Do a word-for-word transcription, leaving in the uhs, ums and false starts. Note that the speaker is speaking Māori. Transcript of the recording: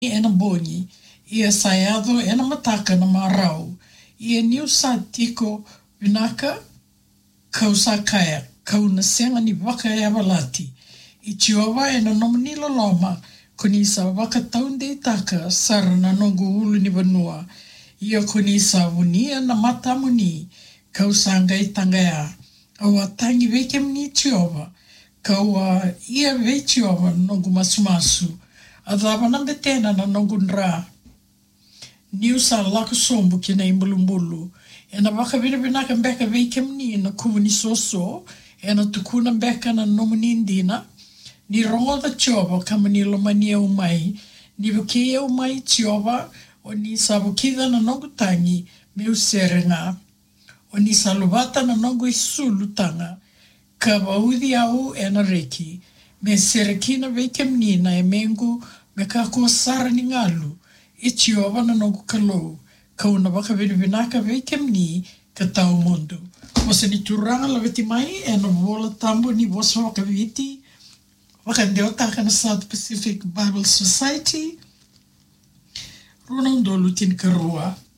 ena boni, ia sayado ena mataka na marau, ia niu sa tiko vinaka, kau sa kaya, kau na senga ni waka e avalati, i chiova ena nomani loloma, koni sa waka taunde taka, sara na nongo ulu ni vanua, ia koni sa vunia na mata muni, kau sa ngai tangaya, awa tangi veke mni chiova, kau uh, ia ve chiova nongo masumasu, adava na betena na nongo nra, niu sa laka sombu kina imbulumbulu, ena waka vina vinaka mbeka veke mni na kuvuni soso, ena tukuna mbeka na nomani indina, ni rongo da chiova kama ni lomania umai, ni vukia umai chiova, o ni sa vukida na nongo tangi, me userenga, o ni sa luvata na nongo isulu tanga, ka waudi au e na reki, me serekina veke mnina e mengu me ka kua sara ni ngalu, i chiova na nongo kalou, ka una waka vinaka veke mni ka tau mundu. Wasa ni turanga la veti mai e na wola tambo ni wasa waka viti, waka ndeotaka na South Pacific Bible Society, runa ndolu tin karua.